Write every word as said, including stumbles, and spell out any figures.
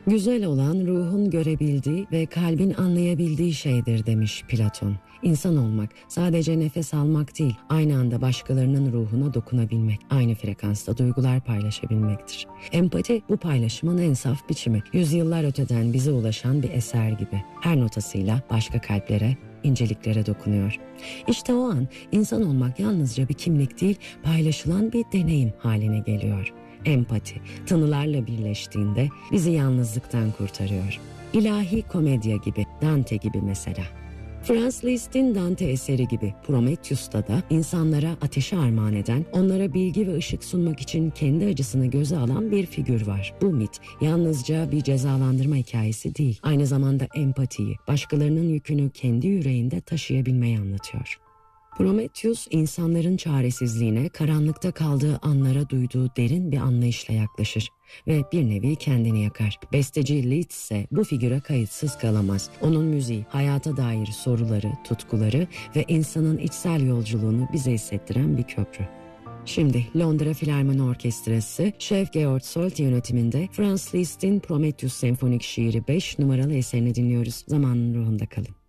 Güzel olan ruhun görebildiği ve kalbin anlayabildiği şeydir demiş Platon. İnsan olmak sadece nefes almak değil, aynı anda başkalarının ruhuna dokunabilmek, aynı frekansta duygular paylaşabilmektir. Empati bu paylaşımın en saf biçimi. Yüzyıllar öteden bize ulaşan bir eser gibi. Her notasıyla başka kalplere, inceliklere dokunuyor. İşte o an insan olmak yalnızca bir kimlik değil, paylaşılan bir deneyim haline geliyor. Empati, tınılarla birleştiğinde bizi yalnızlıktan kurtarıyor. İlahi komedya gibi, Dante gibi mesela. Franz Liszt'in Dante eseri gibi Prometheus'ta da insanlara ateşi armağan eden, onlara bilgi ve ışık sunmak için kendi acısını göze alan bir figür var. Bu mit yalnızca bir cezalandırma hikayesi değil, aynı zamanda empatiyi, başkalarının yükünü kendi yüreğinde taşıyabilmeyi anlatıyor. Prometheus insanların çaresizliğine, karanlıkta kaldığı anlara duyduğu derin bir anlayışla yaklaşır ve bir nevi kendini yakar. Besteci Liszt ise bu figüre kayıtsız kalamaz. Onun müziği, hayata dair soruları, tutkuları ve insanın içsel yolculuğunu bize hissettiren bir köprü. Şimdi Londra Filarmoni Orkestrası, Şef Georg Solti yönetiminde Franz Liszt'in Prometheus Senfonik Şiiri beş numaralı eserini dinliyoruz. Zamanın ruhunda kalın.